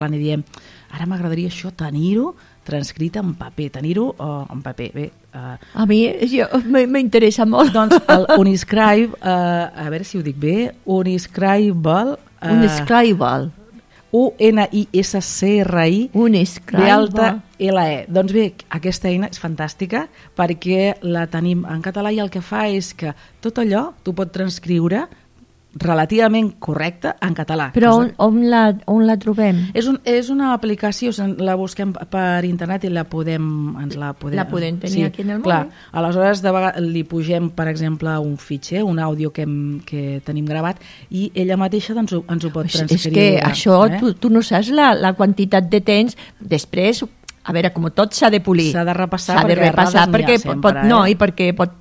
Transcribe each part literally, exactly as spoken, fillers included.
i diem, ara m'agradaria això, tenir-ho transcrit en paper, tenir-ho uh, en paper. Bé, uh, a mi jo, m'interessa molt. Doncs el Uniscribe, uh, a veure si ho dic bé, Uniscribe... Uh, Uniscribe. U N I S C R I Uniscribe. B alta L E. Doncs bé, aquesta eina és fantàstica perquè la tenim en català i el que fa és que tot allò t'ho pot transcriure relativament correcte en català. Però on, on, la, on la trobem? És, un, és una aplicació, la busquem per internet i la podem, ens la podem... La podem tenir sí, aquí en el clar. mòbil. Aleshores, de vegades li pugem, per exemple, un fitxer, un àudio que, hem, que tenim gravat i ella mateixa doncs, ens ho pot transcriure. És que això, eh? tu, tu no saps la, la quantitat de temps després... A veure, com tot s'ha de polir. S'ha de repassar, s'ha de perquè, repassar perquè sempre, pot, no, eh? i perquè pot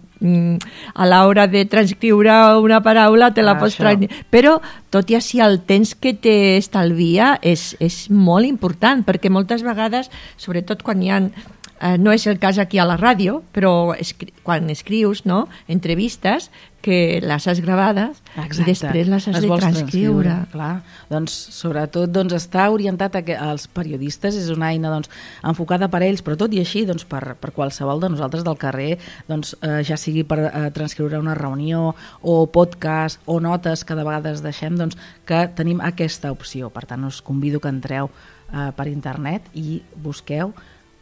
a l'hora de transcriure una paraula te la ah, pots transcriure, però tot i així el temps que t'estalvia és, és molt important, perquè moltes vegades, sobretot quan hi ha, eh, no és el cas aquí a la ràdio, però escri- quan escrius, no?, entrevistes que les has gravades Exacte. I després les has les de transcriure. transcriure. Clar. Doncs, sobretot doncs, està orientat a que als periodistes, és una eina doncs, enfocada per ells, però tot i així doncs, per, per qualsevol de nosaltres del carrer, doncs, eh, ja sigui per eh, transcriure una reunió o podcast o notes que de vegades deixem, doncs, que tenim aquesta opció. Per tant, us convido que entreu eh, per internet i busqueu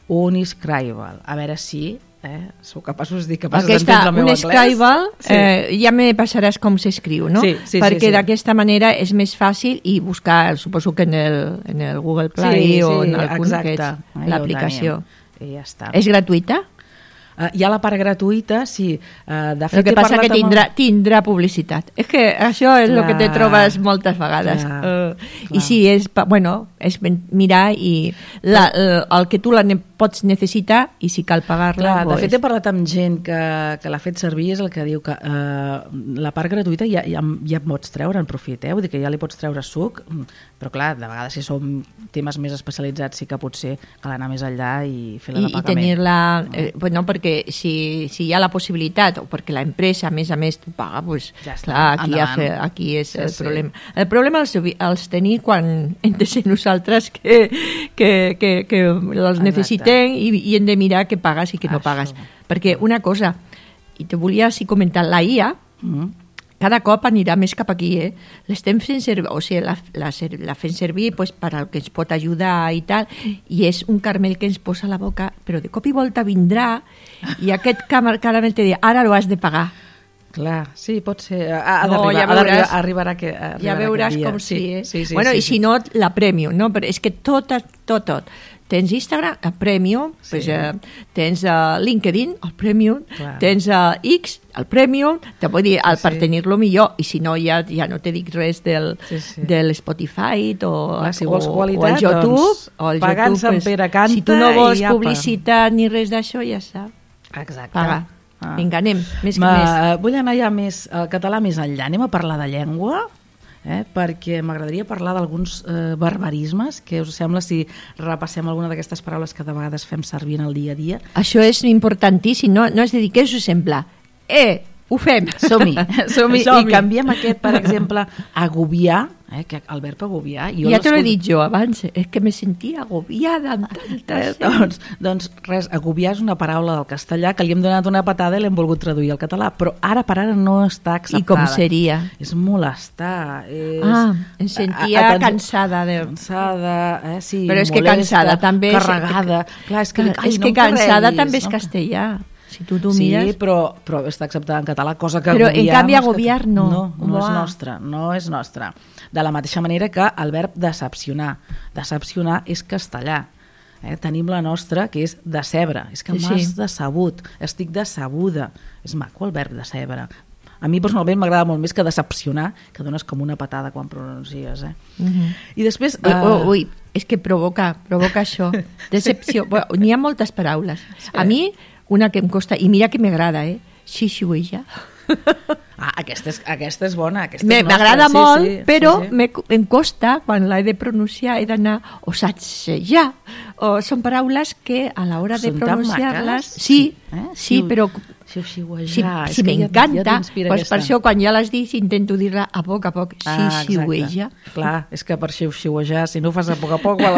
Uniscribe. A veure si eh, sou capaços de dir capaços d'entendre el meu anglès. Uniscribe, sí. eh, ja me passaràs com s'escriu, no? Sí, sí, perquè sí, sí. d'aquesta manera és més fàcil i buscar, suposo que en el, en el Google Play sí, o sí, en el exacte. que ets l'aplicació. I ja està. És gratuïta? Uh, hi ha la part gratuïta, sí. Uh, de fet, el que passa que tindrà, amb... tindrà publicitat. És que això és el que te trobes moltes vegades. Clar, uh, clar. I sí, és, bueno, és mirar i la, el, el que tu la ne pots necessitar i si cal pagar-la... Clar, de pues... fet, he parlat amb gent que, que l'ha fet servir, és el que diu que uh, la part gratuïta ja, ja, ja pots treure en profit, eh? Vull dir que ja li pots treure suc, però clar, de vegades si som temes més especialitzats sí que potser cal anar més enllà i fer-la de I, pagament. I tenir-la... Eh, bueno, perquè si, si hi ha la possibilitat o perquè l'empresa a més a més t'ho paga, pues, ja està, clar, aquí, ha fe, aquí és sí, el sí. problema. El problema els, els tenir quan hem de ser nosaltres que, que, que, que els necessitem i, i hem de mirar què pagues i què no pagues. Perquè una cosa, i te volia així comentar, la I A mm. cada cop anirà més cap aquí, eh? L'estem fent servir, o sigui, la, la, la fem servir pues, per al que ens pot ajudar i tal, i és un caramel que ens posa a la boca, però de cop i volta vindrà i aquest caramel te dirà, ara ho has de pagar. Clar, sí, pot ser. Ha, ha no, d'arribar, ja ha veuràs, arribarà que, arribarà ja veuràs com sí, sí, eh? Sí, sí, bueno, sí, i sí. si no, la Premium, no? Però és que tot, tot, tot. Tens Instagram, el Premium, sí. pues, eh, tens uh, LinkedIn, el Premium, clar. Tens uh, X, el Premium, te vull dir, el, sí. per tenir-lo millor, i si no, ja, ja no te dic res del, sí, sí. del Spotify o, clar, si vols o, qualitat, o el YouTube, doncs, o el pagant YouTube, Sant pues, Pere canta si tu no vols ja publicitat ni res d'això, ja saps. Exacte. Paga. Ah. Vinga, anem, més que Ma, més. Vull anar ja més al català més enllà. Anem a parlar de llengua, eh, perquè m'agradaria parlar d'alguns eh, barbarismes. Què us sembla si repassem alguna d'aquestes paraules que de vegades fem servir en el dia a dia? Això és importantíssim, no, no és de dir, què us sembla? Eh, ho fem. Som-hi, som-hi. Som I canviem aquest, per exemple, agobiar, eh, que el verb agobiar... Jo ja te l'he dit jo abans, és que me sentia agobiada amb tanta... doncs, doncs res, agobiar és una paraula del castellà que li hem donat una patada i l'hem volgut traduir al català, però ara per ara no està acceptada. I com seria? És molestar. És... Ah, em sentia a, a, cansada. De... Cansada, eh, sí, però és molesta, que cansada també... Carregada. És... Clar, és que, ai, és no que cansada carreguis, també és no? castellà. Si tu t'ho sí, mires... però, però està acceptada en català, cosa que però agobiar... en canvi no agobiar no. No, no és nostra, no és nostra. De la mateixa manera que el verb decepcionar. Decepcionar és castellà. Eh? Tenim la nostra, que és decebre. És que sí, m'has sí. decebut, estic decebuda. És maco el verb decebre. A mi personalment m'agrada molt més que decepcionar, que dones com una patada quan pronuncies. Eh? Uh-huh. I després... Uh... Uh... Ui, és que provoca, provoca això. Decepció. Bueno, n'hi ha moltes paraules. Sí. A mi, una que em costa, i mira que m'agrada, eh? Xixiuija. Ah, aquesta és, aquesta és bona. M'agrada sí, molt, sí, però sí, sí. em costa, quan l'he de pronunciar, he d'anar o satsejar, o són paraules que a l'hora de pronunciar-les... Sí, eh? sí, però Xiu-xiuejar. Si, si m'encanta, ja doncs per això quan ja l'has dit intento dir-la a poc a poc. Ah, xiu-xiueja. Clar, és que per xiu-xiuejar, si no ho fas a poc a poc, val